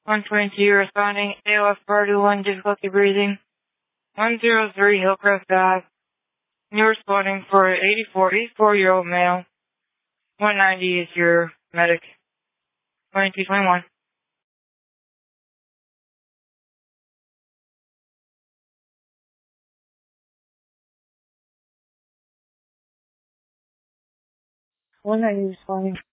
122 responding, AOF Party 1, difficulty breathing. 103 Hillcrest Ave. You're responding for 84-year-old male. 190 is your medic. 2221. One ninety responding.